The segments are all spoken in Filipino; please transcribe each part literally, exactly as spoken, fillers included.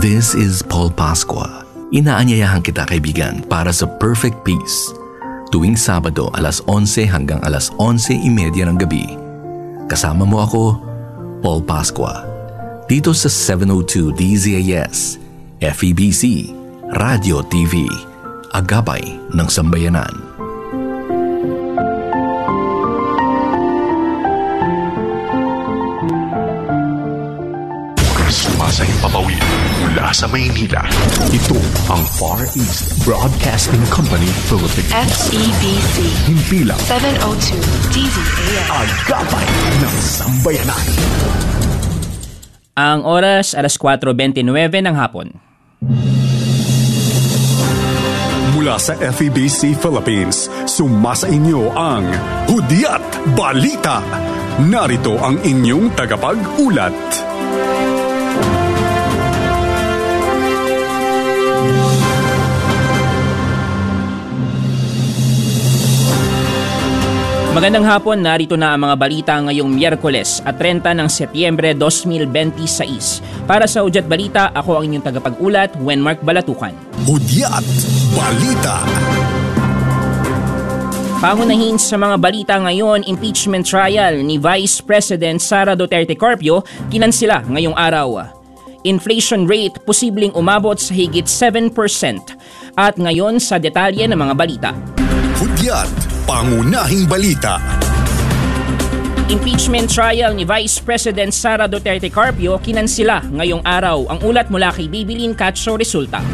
This is Paul Pascua. Inaanyayahan kita, kaibigan, para sa Perfect Peace. Tuwing Sabado alas onse hanggang alas onse imedya ng gabi. Kasama mo ako, Paul Pascua. Dito sa seven oh two D Z A S, F E B C, Radio T V, Agapay ng Sambayanan. Sa Himpapawid mula sa Maynila. Ito ang Far East Broadcasting Company Philippines. F E B C. Himpilang seven oh two D Z A S. Agapay ng Sambayanan. Ang oras, alas kwatro twenty-nine ng hapon. Mula sa F E B C Philippines, sumasa inyo ang Hudyat Balita. Narito ang inyong tagapag-ulat. Magandang hapon, narito na ang mga balita ngayong Miyerkules at thirty ng Setyembre twenty twenty-six. Para sa Hudyat Balita, ako ang inyong tagapag-ulat, Wenmark Balatukan. Hudyat Balita. Pangunahin sa mga balita ngayon, impeachment trial ni Vice President Sara Duterte Carpio kinansila ngayong araw. Inflation rate posibleng umabot sa higit seven percent. At ngayon sa detalye ng mga balita. Hudyat Pangunahing Balita. Impeachment trial ni Vice President Sara Duterte Carpio kinansila ngayong araw. Ang ulat mula kay Bibilin Cacho Resulta.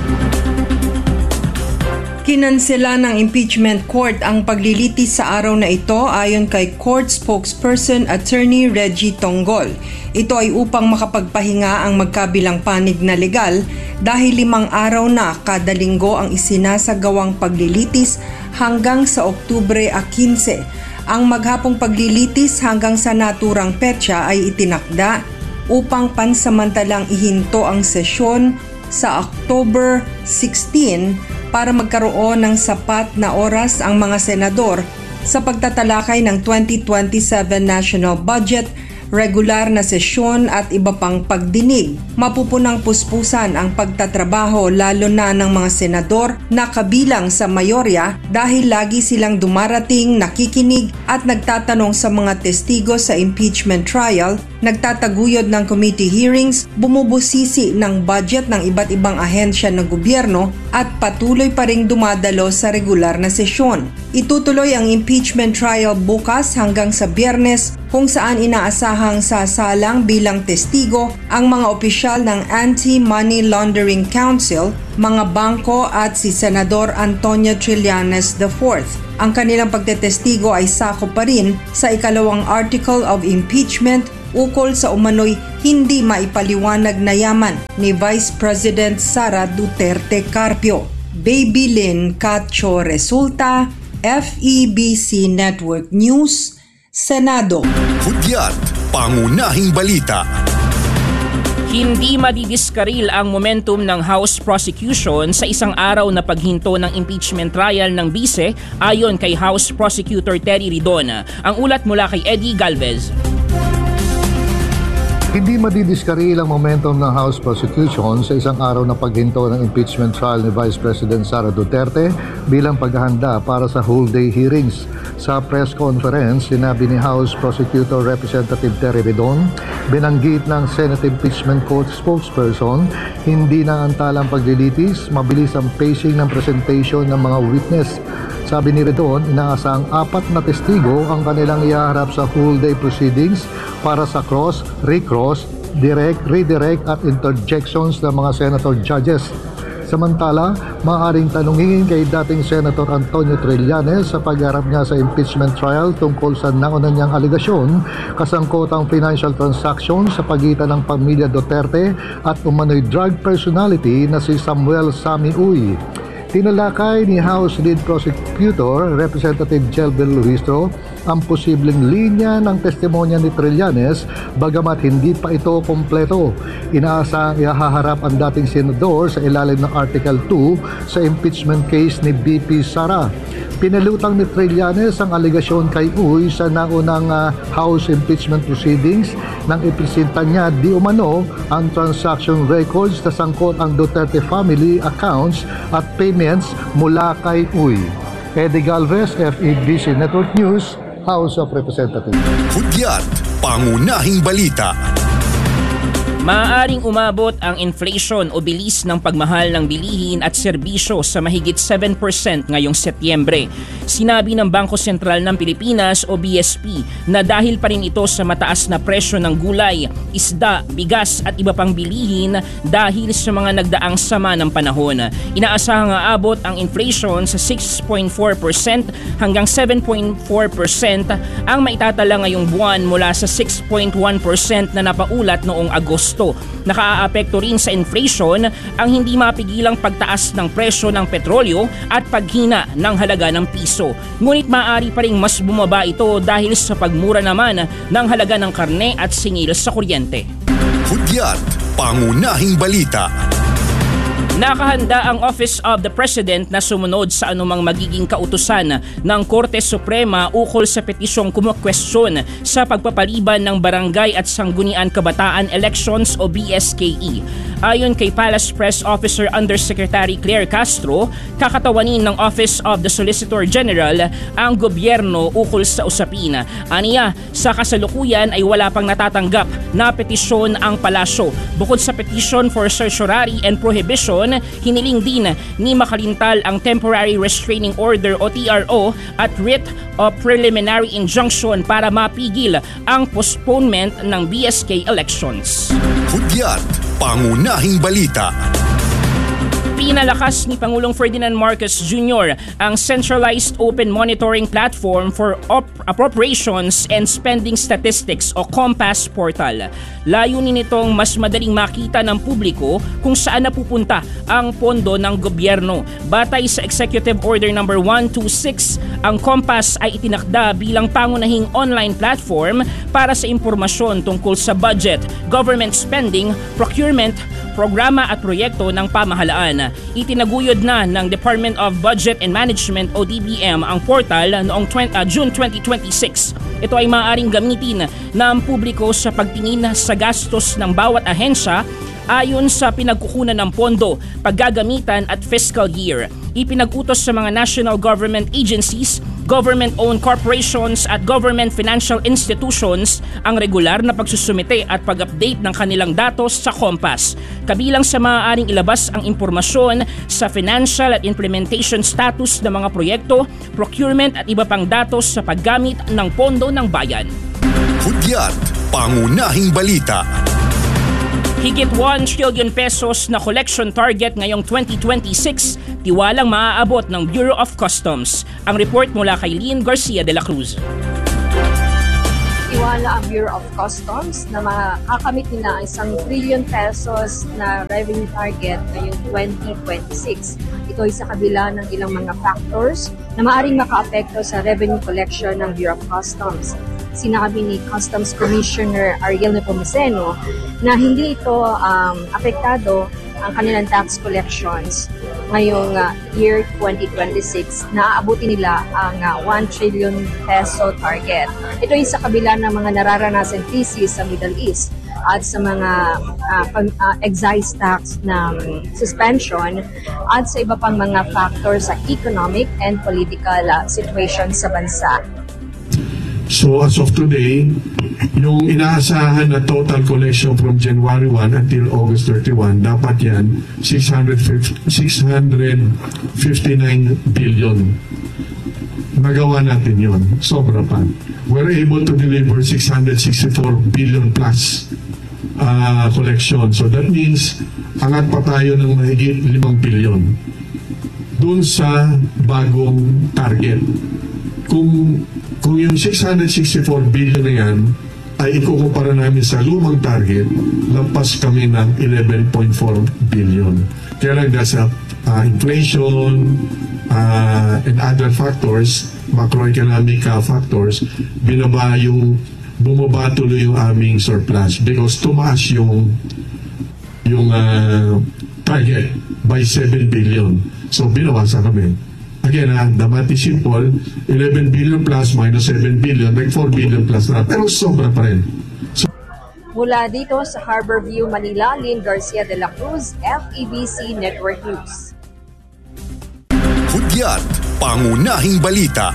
Kinansela ng impeachment court ang paglilitis sa araw na ito ayon kay court spokesperson Attorney Reggie Tonggol. Ito ay upang makapagpahinga ang magkabilang panig na legal dahil limang araw na kada linggo ang isinasagawang paglilitis hanggang sa Oktubre fifteen. Ang maghapong paglilitis hanggang sa naturang petsa ay itinakda upang pansamantalang ihinto ang sesyon sa October sixteen para magkaroon ng sapat na oras ang mga senador sa pagtatalakay ng twenty twenty-seven national budget, regular na sesyon at iba pang pagdinig. Mapupunang puspusan ang pagtatrabaho lalo na ng mga senador na kabilang sa mayorya dahil lagi silang dumarating, nakikinig at nagtatanong sa mga testigo sa impeachment trial, nagtataguyod ng committee hearings, bumubusisi ng budget ng iba't ibang ahensya ng gobyerno at patuloy pa ring dumadalo sa regular na sesyon. Itutuloy ang impeachment trial bukas hanggang sa Biyernes kung saan inaasahang sasalang bilang testigo ang mga opisyal ng Anti-Money Laundering Council, mga bangko at si Senador Antonio Trillanes the fourth. Ang kanilang pagtetestigo ay sakop pa rin sa ikalawang article of impeachment ukol sa umano'y hindi maipaliwanag na yaman ni Vice President Sara Duterte Carpio. Babylin Cacho Resulta, F E B C Network News, Senado. Hudyat Pangunahing Balita. Hindi madidiskaril ang momentum ng House prosecution sa isang araw na paghinto ng impeachment trial ng bise ayon kay House Prosecutor Terry Ridon. Ang ulat mula kay Eddie Galvez. Hindi madidiskaril ang momentum ng House prosecution sa isang araw na paghinto ng impeachment trial ni Vice President Sara Duterte bilang paghahanda para sa whole day hearings. Sa press conference, sinabi ni House Prosecutor Representative Terry Ridon, binanggit ng Senate Impeachment Court spokesperson, hindi na antalang paglilitis, mabilis ang pacing ng presentation ng mga witness. Sabi ni Ridon, inaasang apat na testigo ang kanilang ihaharap sa whole day proceedings para sa cross, recross, direct, redirect at interjections ng mga senator judges. Samantala, maaaring tanungin kay dating Senator Antonio Trillanes sa pagharap niya sa impeachment trial tungkol sa nauna niyang aligasyon kasangkotang financial transaction sa pagitan ng pamilya Duterte at umano'y drug personality na si Samuel Sami Uy. Tinalakay ni House Lead Prosecutor Representative Jelbel Luistro ang posibleng linya ng testimonya ni Trillanes bagamat hindi pa ito kompleto. Inaasang ihaharap ang dating senador sa ilalim ng Article two sa impeachment case ni B P Sara. Pinalutang ni Trillanes ang aligasyon kay Uy sa naunang uh, House impeachment proceedings nang ipresenta niya di umano ang transaction records na sangkot ang Duterte family accounts at payments mula kay Uy. Eddie Galvez, F E B C Network News, House of Representatives. Hudyat, pangunahing balita. Maaaring umabot ang inflation o bilis ng pagmahal ng bilihin at serbisyo sa mahigit seven percent ngayong Setyembre. Sinabi ng Bangko Sentral ng Pilipinas o B S P na dahil pa rin ito sa mataas na presyo ng gulay, isda, bigas at iba pang bilihin dahil sa mga nagdaang sama ng panahon. Inaasahang aabot ang inflation sa six point four percent hanggang seven point four percent ang maitatala ngayong buwan mula sa six point one percent na napaulat noong Agosto. Nakaaapekto rin sa inflation ang hindi mapigilang pagtaas ng presyo ng petrolyo at paghina ng halaga ng piso. Ngunit maaari pa rin mas bumaba ito dahil sa pagmura naman ng halaga ng karne at singil sa kuryente. Hudyat, pangunahing balita. Nakahanda ang Office of the President na sumunod sa anumang magiging kautusan ng Korte Suprema ukol sa petisyong kumukwestiyon sa pagpapaliban ng Barangay at Sanggunian Kabataan Elections o B S K E. Ayon kay Palace Press Officer Undersecretary Claire Castro, kakatawanin ng Office of the Solicitor General ang gobyerno ukol sa usapin. Aniya, sa kasalukuyan ay wala pang natatanggap na petisyon ang palasyo. Bukod sa petition for certiorari and prohibition, hiniling din ni Makalintal ang Temporary Restraining Order o T R O at writ of preliminary injunction para mapigil ang postponement ng B S K elections. Hudyat, pangunahing balita. Pinalakas ni Pangulong Ferdinand Marcos Junior ang Centralized Open Monitoring Platform for Op- Appropriations and Spending Statistics o COMPAS portal. Layunin nitong mas madaling makita ng publiko kung saan napupunta ang pondo ng gobyerno. Batay sa Executive Order number one two six, ang COMPAS ay itinakda bilang pangunahing online platform para sa impormasyon tungkol sa budget, government spending, procurement, programa at proyekto ng pamahalaan. Itinaguyod na ng Department of Budget and Management o D B M ang portal noong June twenty twenty-six. Ito ay maaaring gamitin ng publiko sa pagtingin sa gastos ng bawat ahensya ayon sa pinagkukunan ng pondo, paggagamitan at fiscal year. Ipinag-utos sa mga national government agencies, government-owned corporations at government financial institutions ang regular na pagsusumite at pag-update ng kanilang datos sa COMPAS. Kabilang sa maaaring ilabas ang impormasyon sa financial at implementation status ng mga proyekto, procurement at iba pang datos sa paggamit ng pondo ng bayan. Hudyat, pangunahing balita. Higit one trillion pesos na collection target ngayong twenty twenty-six, tiwalang maaabot ng Bureau of Customs. Ang report mula kay Lynn Garcia de la Cruz. Tiwala ang Bureau of Customs na makakamit nila ang isang trillion pesos na revenue target ngayong twenty twenty-six. Ito ay sa kabila ng ilang mga factors na maaaring makaapekto sa revenue collection ng Bureau of Customs. Sinabi ni Customs Commissioner Ariel Nepomuceno na hindi ito um, apektado ang kanilang tax collections ngayong uh, year twenty twenty-six na aabutin nila ang uh, one trillion peso target. Ito ay sa kabila ng mga nararanasang krisis sa Middle East at sa mga uh, uh, excise tax na um, suspension at sa iba pang mga factors sa economic and political uh, situation sa bansa. So as of today, yung inaasahan na total collection from January first until August thirty-first, dapat yan six hundred fifty-nine billion. Nagawa natin yun. Sobra pa. We're able to deliver six hundred sixty-four billion plus uh, collection. So that means angat pa tayo ng mahigit limang billion dun sa bagong target. Kung Kung yung six hundred sixty-four billion na yan ay ikukumpara namin sa lumang target, lampas kami ng eleven point four billion. Kaya lang dahil sa uh, inflation uh, and other factors, macroeconomic uh, factors, binaba yung, bumaba tuloy yung aming surplus because tumaas yung yung uh, target by seven billion. So binawasan kami. Again, uh, the math is simple, eleven billion plus minus seven billion, like four billion plus na. Pero sobra pa rin. So, mula dito sa Harborview, Manila, Lynn Garcia de la Cruz, F E B C Network News. Hudyat, pangunahing balita.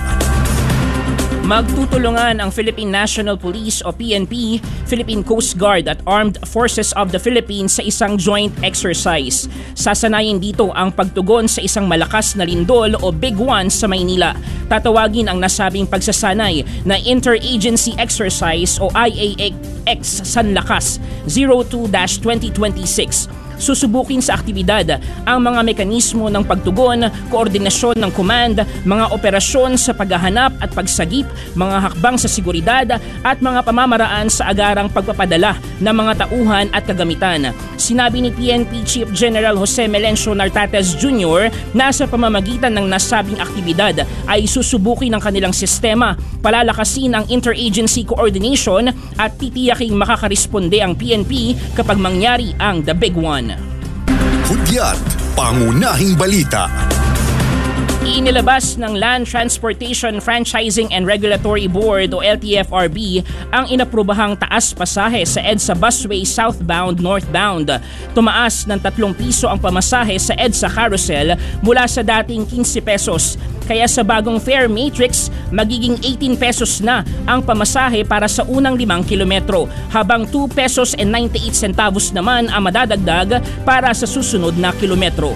Magtutulungan ang Philippine National Police o P N P, Philippine Coast Guard at Armed Forces of the Philippines sa isang joint exercise. Sasanayin dito ang pagtugon sa isang malakas na lindol o Big One sa Maynila. Tatawagin ang nasabing pagsasanay na Interagency Exercise o I A X Sanlakas zero two dash twenty twenty-six. Susubukin sa aktibidad ang mga mekanismo ng pagtugon, koordinasyon ng command, mga operasyon sa paghahanap at pagsagip, mga hakbang sa seguridad at mga pamamaraan sa agarang pagpapadala ng mga tauhan at kagamitan. Sinabi ni P N P Chief General Jose Melencio Nartates Junior na sa pamamagitan ng nasabing aktibidad ay susubukin ang kanilang sistema, palalakasin ang interagency coordination at titiyaking makakaresponde ang P N P kapag mangyari ang The Big One. Hudyat, pangunahing balita. Inilabas ng Land Transportation Franchising and Regulatory Board o L T F R B ang inaprubahang taas pasahe sa EDSA busway southbound northbound. Tumaas ng tatlong piso ang pamasahe sa EDSA carousel mula sa dating fifteen pesos. Kaya sa bagong fare matrix, magiging eighteen pesos na ang pamasahe para sa unang limang kilometro, habang two pesos and ninety-eight centavos naman ang madadagdag para sa susunod na kilometro.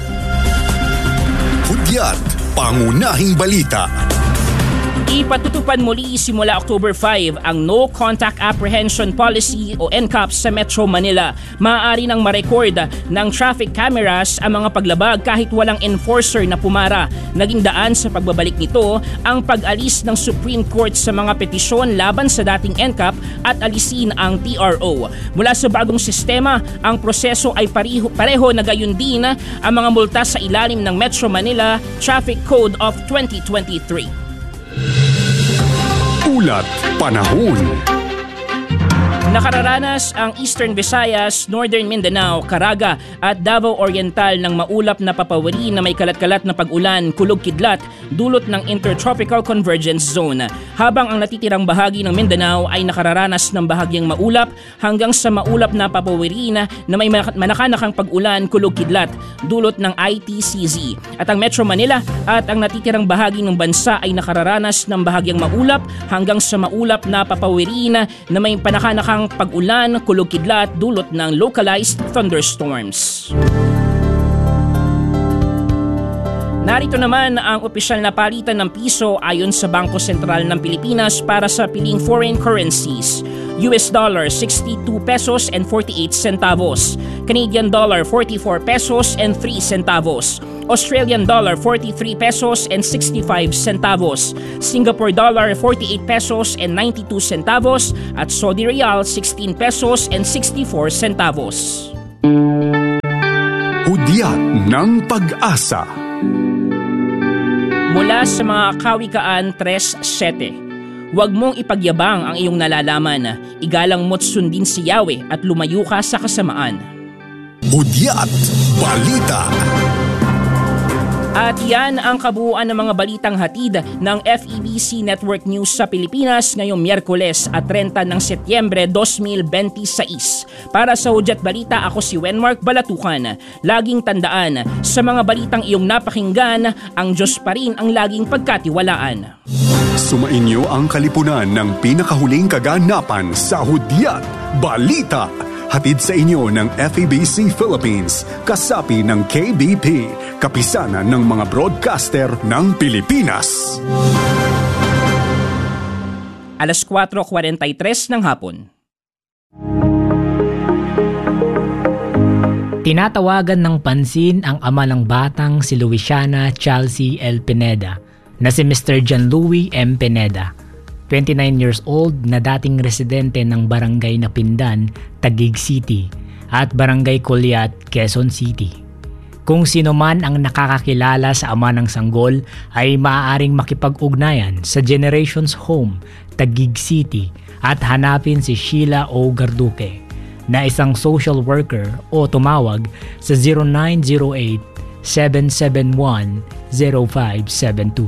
Hudyat, pangunahing balita. Ipatutupad muli simula October five ang No Contact Apprehension Policy o N C A P sa Metro Manila. Maaari nang ma-record ng traffic cameras ang mga paglabag kahit walang enforcer na pumara. Naging daan sa pagbabalik nito ang pag-alis ng Supreme Court sa mga petisyon laban sa dating N C A P at alisin ang T R O. Mula sa bagong sistema, ang proseso ay pareho, pareho na gayon din ang mga multa sa ilalim ng Metro Manila Traffic Code of twenty twenty-three. Ulat panahon. Nakararanas ang Eastern Visayas, Northern Mindanao, Caraga at Davao Oriental ng maulap na papawari na may kalat-kalat na pag-ulan, kulog-kidlat, dulot ng Intertropical Convergence Zone. Habang ang natitirang bahagi ng Mindanao ay nakararanas ng bahagyang maulap hanggang sa maulap na papawari na, na may manakanakang pag-ulan, kulog-kidlat, dulot ng I T C Z. At ang Metro Manila at ang natitirang bahagi ng bansa ay nakararanas ng bahagyang maulap hanggang sa maulap na papawari na, na may panakanakang pag-ulan, kulog-kidlat, dulot ng localized thunderstorms. Narito naman ang opisyal na palitan ng piso ayon sa Bangko Sentral ng Pilipinas para sa piling foreign currencies. U S dollar sixty-two pesos and forty-eight centavos, Canadian dollar forty-four pesos and three centavos, Australian dollar forty-three pesos and sixty-five centavos, Singapore dollar forty-eight pesos and ninety-two centavos at Saudi Riyal sixteen pesos and sixty-four centavos. Hudyat ng pag-asa. Mula sa mga kawikaan three seven. Huwag mong ipagyabang ang iyong nalalaman. Igalang mo't sundin si Yahweh at lumayo ka sa kasamaan. Hudyat Balita. At yan ang kabuuan ng mga balitang hatid ng F E B C Network News sa Pilipinas ngayong Miyerkules at thirty ng Setyembre twenty twenty-six. Para sa Hudyat Balita, ako si Wenmark Balatukan. Laging tandaan, sa mga balitang iyong napakinggan, ang Diyos pa rin ang laging pagkatiwalaan. Sumainyo ang kalipunan ng pinakahuling kaganapan sa Hudyat Balita. Hatid sa inyo ng F E B C Philippines, kasapi ng K B P, kapisanan ng mga broadcaster ng Pilipinas. alas kwatro kwarenta y tres ng hapon. Tinatawagan ng pansin ang ama ng batang si Luisiana Chelsea L. Pineda na si Mister John Louis M. Pineda. twenty-nine years old na dating residente ng Barangay Napindan, Taguig City at Barangay Colyat, Quezon City. Kung sino man ang nakakakilala sa ama ng sanggol ay maaaring makipag-ugnayan sa Generations Home, Taguig City at hanapin si Sheila O. Garduque na isang social worker o tumawag sa zero nine zero eight, seven seven one, zero five seven two.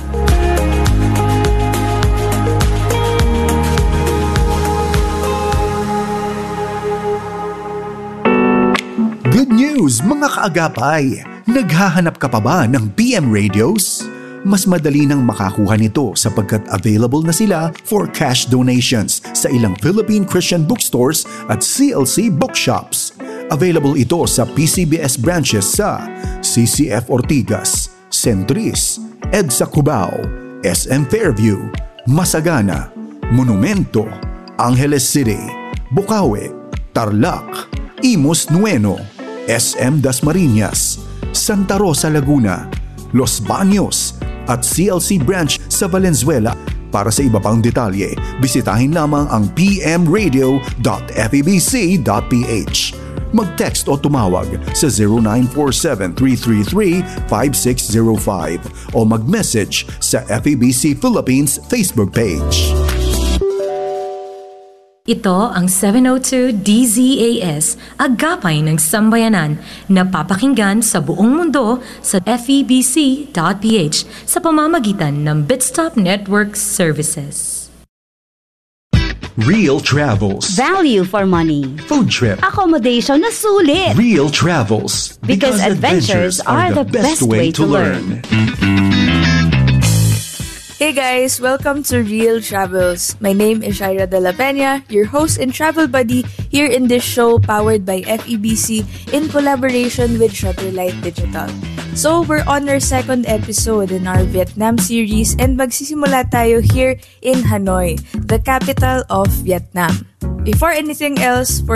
Good news mga kaagapay! Naghahanap ka pa ba ng P M radios? Mas madali nang makakuha nito sapagkat available na sila for cash donations sa ilang Philippine Christian bookstores at C L C bookshops. Available ito sa P C B S branches sa C C F Ortigas, Centris, EDSA Cubao, S M Fairview, Masagana, Monumento, Angeles City, Bukawi, Tarlac, Imus Nueno, S M Dasmariñas, Santa Rosa Laguna, Los Baños at C L C branch sa Valenzuela. Para sa iba pang detalye, bisitahin lamang ang p m radio dot f e b c dot p h. Mag-text o tumawag sa zero nine four seven, three three three, five six zero five o mag-message sa F E B C Philippines Facebook page. Ito ang seven oh two D Z A S, Agapay ng Sambayanan, na papakinggan sa buong mundo sa f e b c dot p h sa pamamagitan ng Bitstop Network Services. Real Travels. Value for money. Food trip. Accommodation na sulit. Real Travels. Because, because adventures, adventures are the best way to learn. Hey guys, welcome to Real Travels. My name is Shaira De La Peña, your host and travel buddy here in this show powered by F E B C in collaboration with Shutterlight Digital. So, we're on our second episode in our Vietnam series and magsisimula tayo here in Hanoi, the capital of Vietnam. Before anything else, for